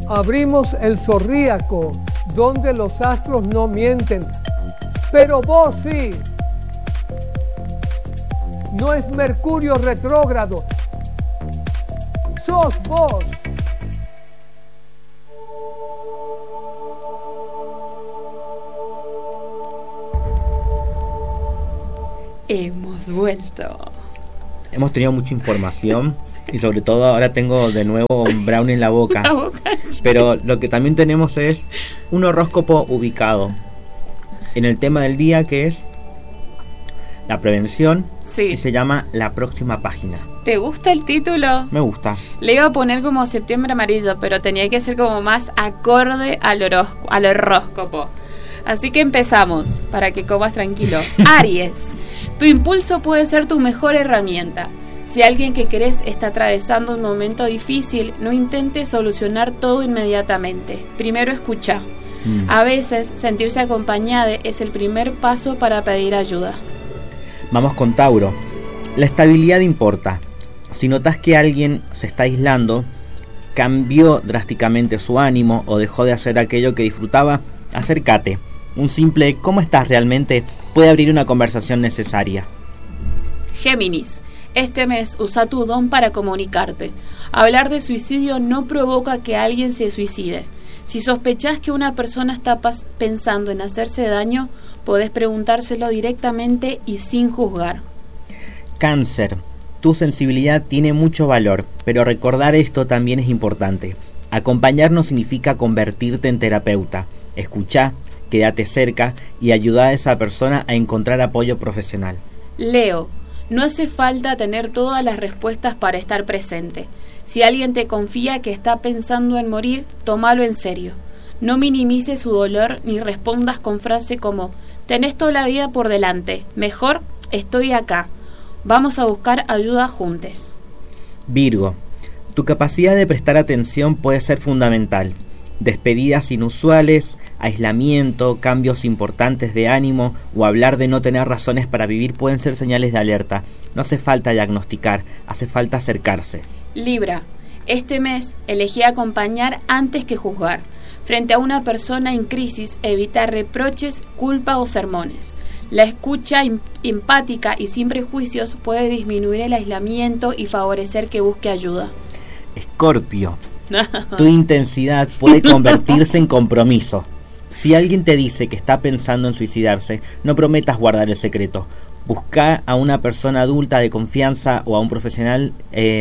Abrimos el zodíaco, donde los astros no mienten, pero vos sí. No es Mercurio retrógrado, sos vos. Hemos vuelto. Hemos tenido mucha información y sobre todo ahora tengo de nuevo un brownie en la boca. Pero lo que también tenemos es un horóscopo ubicado en el tema del día, que es la prevención. Sí. Y se llama La Próxima Página. ¿Te gusta el título? Me gusta. Le iba a poner como Septiembre Amarillo, pero tenía que ser como más acorde al horóscopo. Así que empezamos, para que comas tranquilo. Aries, tu impulso puede ser tu mejor herramienta. Si alguien que querés está atravesando un momento difícil, no intentes solucionar todo inmediatamente. Primero escucha. A veces, sentirse acompañada es el primer paso para pedir ayuda. Vamos con Tauro. La estabilidad importa. Si notas que alguien se está aislando, cambió drásticamente su ánimo o dejó de hacer aquello que disfrutaba, acércate. Un simple ¿cómo estás realmente? Puede abrir una conversación necesaria. Géminis, este mes usa tu don para comunicarte. Hablar de suicidio no provoca que alguien se suicide. Si sospechás que una persona está pensando en hacerse daño, podés preguntárselo directamente y sin juzgar. Cáncer, tu sensibilidad tiene mucho valor, pero recordar esto también es importante. Acompañar no significa convertirte en terapeuta. Escuchá, quédate cerca y ayuda a esa persona a encontrar apoyo profesional. Leo, no hace falta tener todas las respuestas para estar presente. Si alguien te confía que está pensando en morir, tómalo en serio. No minimices su dolor ni respondas con frase como «tenés toda la vida por delante, mejor estoy acá, vamos a buscar ayuda juntos». Virgo, tu capacidad de prestar atención puede ser fundamental. Despedidas inusuales, aislamiento, cambios importantes de ánimo o hablar de no tener razones para vivir pueden ser señales de alerta. No hace falta diagnosticar, hace falta acercarse. Libra, este mes elegí acompañar antes que juzgar. Frente a una persona en crisis, evita reproches, culpa o sermones. La escucha empática y sin prejuicios puede disminuir el aislamiento y favorecer que busque ayuda. Escorpio, tu intensidad puede convertirse en compromiso. Si alguien te dice que está pensando en suicidarse, no prometas guardar el secreto. Busca a una persona adulta de confianza o a un profesional.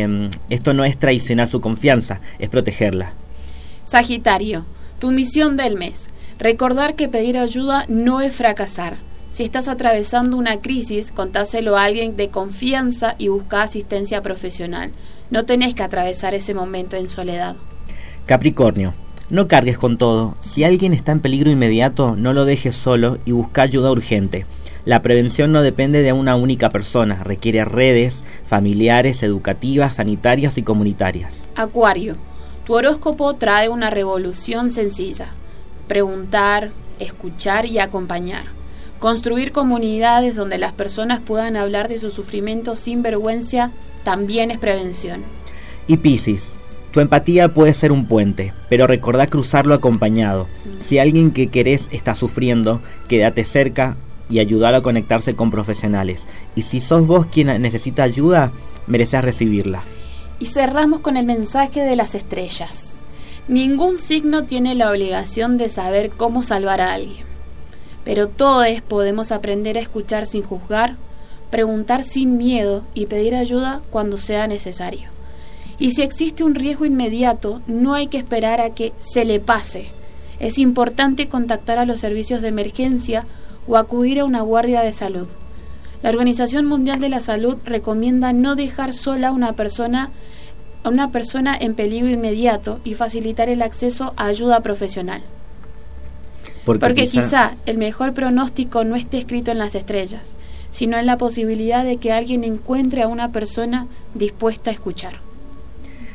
Esto no es traicionar su confianza, es protegerla. Sagitario, tu misión del mes. Recordar que pedir ayuda no es fracasar. Si estás atravesando una crisis, contáselo a alguien de confianza y busca asistencia profesional. No tenés que atravesar ese momento en soledad. Capricornio, no cargues con todo. Si alguien está en peligro inmediato, no lo dejes solo y busca ayuda urgente. La prevención no depende de una única persona, requiere redes familiares, educativas, sanitarias y comunitarias. Acuario, tu horóscopo trae una revolución sencilla. Preguntar, escuchar y acompañar. Construir comunidades donde las personas puedan hablar de su sufrimiento sin vergüenza también es prevención. Y Piscis, tu empatía puede ser un puente, pero recordá cruzarlo acompañado. Si alguien que querés está sufriendo, quédate cerca y ayúdalo a conectarse con profesionales. Y si sos vos quien necesita ayuda, mereces recibirla. Y cerramos con el mensaje de las estrellas. Ningún signo tiene la obligación de saber cómo salvar a alguien. Pero todos podemos aprender a escuchar sin juzgar, preguntar sin miedo y pedir ayuda cuando sea necesario. Y si existe un riesgo inmediato, no hay que esperar a que se le pase. Es importante contactar a los servicios de emergencia o acudir a una guardia de salud. La Organización Mundial de la Salud recomienda no dejar sola a una persona en peligro inmediato y facilitar el acceso a ayuda profesional. Porque quizá el mejor pronóstico no esté escrito en las estrellas, sino en la posibilidad de que alguien encuentre a una persona dispuesta a escuchar.